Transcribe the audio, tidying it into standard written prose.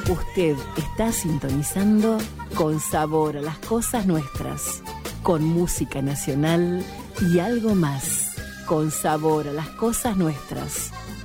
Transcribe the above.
Usted está sintonizando Con Sabor a las Cosas Nuestras, con música nacional y algo más. Con Sabor a las Cosas Nuestras,